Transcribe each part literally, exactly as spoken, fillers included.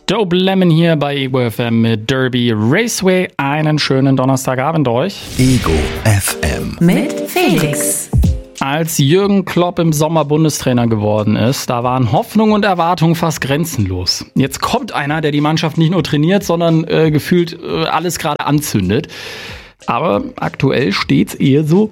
Dope Lemon hier bei Ego F M mit Derby Raceway. Einen schönen Donnerstagabend euch. Ego F M mit Felix. Als Jürgen Klopp im Sommer Bundestrainer geworden ist, da waren Hoffnung und Erwartung fast grenzenlos. Jetzt kommt einer, der die Mannschaft nicht nur trainiert, sondern äh, gefühlt äh, alles gerade anzündet. Aber aktuell steht's eher so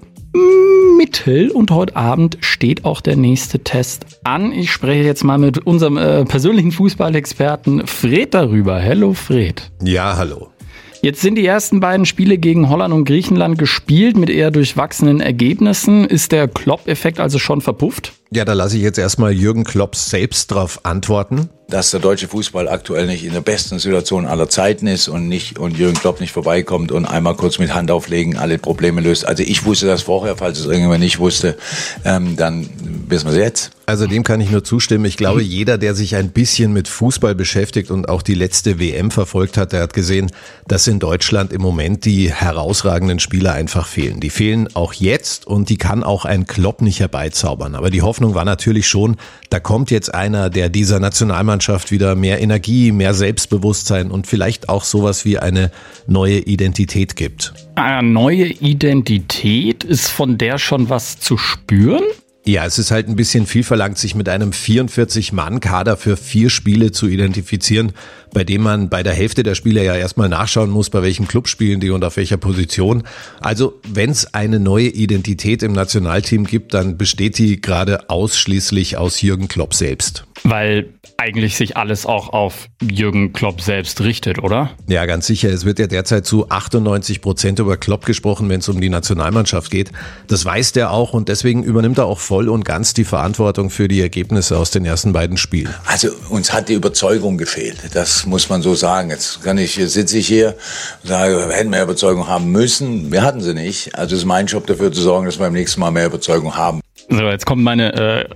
mittel und heute Abend steht auch der nächste Test an. Ich spreche jetzt mal mit unserem äh, persönlichen Fußballexperten Fred darüber. Hallo Fred. Ja, hallo. Jetzt sind die ersten beiden Spiele gegen Holland und Griechenland gespielt mit eher durchwachsenen Ergebnissen. Ist der Klopp-Effekt also schon verpufft? Ja, da lasse ich jetzt erstmal Jürgen Klopp selbst drauf antworten. Dass der deutsche Fußball aktuell nicht in der besten Situation aller Zeiten ist und nicht und Jürgen Klopp nicht vorbeikommt und einmal kurz mit Hand auflegen alle Probleme löst. Also ich wusste das vorher, falls es irgendjemand nicht wusste, ähm, dann wissen wir es jetzt. Also dem kann ich nur zustimmen. Ich glaube, jeder, der sich ein bisschen mit Fußball beschäftigt und auch die letzte W M verfolgt hat, der hat gesehen, dass in Deutschland im Moment die herausragenden Spieler einfach fehlen. Die fehlen auch jetzt und die kann auch ein Klopp nicht herbeizaubern. Aber die Hoffnung war natürlich schon, da kommt jetzt einer, der dieser Nationalmannschaft wieder mehr Energie, mehr Selbstbewusstsein und vielleicht auch sowas wie eine neue Identität gibt. Eine neue Identität? Ist von der schon was zu spüren? Ja, es ist halt ein bisschen viel verlangt, sich mit einem vierundvierzig-Mann-Kader für vier Spiele zu identifizieren, bei dem man bei der Hälfte der Spieler ja erstmal nachschauen muss, bei welchem Club spielen die und auf welcher Position. Also wenn es eine neue Identität im Nationalteam gibt, dann besteht die gerade ausschließlich aus Jürgen Klopp selbst. Weil eigentlich sich alles auch auf Jürgen Klopp selbst richtet, oder? Ja, ganz sicher. Es wird ja derzeit zu achtundneunzig Prozent über Klopp gesprochen, wenn es um die Nationalmannschaft geht. Das weiß der auch und deswegen übernimmt er auch voll und ganz die Verantwortung für die Ergebnisse aus den ersten beiden Spielen. Also uns hat die Überzeugung gefehlt. Das muss man so sagen. Jetzt kann ich, sitze ich hier und sage, wir hätten mehr Überzeugung haben müssen. Wir hatten sie nicht. Also es ist mein Job dafür zu sorgen, dass wir beim nächsten Mal mehr Überzeugung haben. So, jetzt kommt meine äh,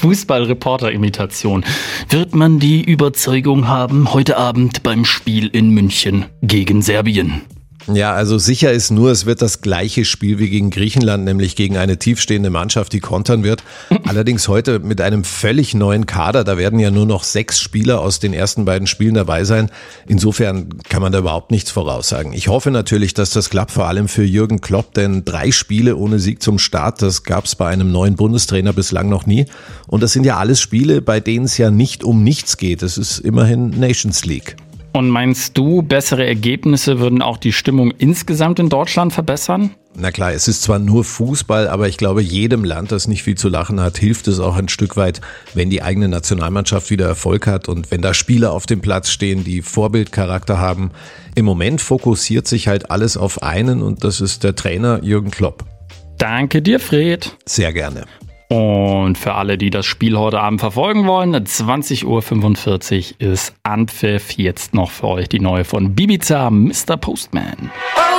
Fußball-Reporter-Imitation. Wird man die Überzeugung haben heute Abend beim Spiel in München gegen Serbien? Ja, also sicher ist nur, es wird das gleiche Spiel wie gegen Griechenland, nämlich gegen eine tiefstehende Mannschaft, die kontern wird. Allerdings heute mit einem völlig neuen Kader. Da werden ja nur noch sechs Spieler aus den ersten beiden Spielen dabei sein. Insofern kann man da überhaupt nichts voraussagen. Ich hoffe natürlich, dass das klappt, vor allem für Jürgen Klopp, denn drei Spiele ohne Sieg zum Start, das gab es bei einem neuen Bundestrainer bislang noch nie. Und das sind ja alles Spiele, bei denen es ja nicht um nichts geht. Es ist immerhin Nations League. Und meinst du, bessere Ergebnisse würden auch die Stimmung insgesamt in Deutschland verbessern? Na klar, es ist zwar nur Fußball, aber ich glaube, jedem Land, das nicht viel zu lachen hat, hilft es auch ein Stück weit, wenn die eigene Nationalmannschaft wieder Erfolg hat und wenn da Spieler auf dem Platz stehen, die Vorbildcharakter haben. Im Moment fokussiert sich halt alles auf einen und das ist der Trainer Jürgen Klopp. Danke dir, Fred. Sehr gerne. Und für alle, die das Spiel heute Abend verfolgen wollen, zwanzig Uhr fünfundvierzig ist Anpfiff. Jetzt noch für euch die neue von Bibiza, Mister Postman.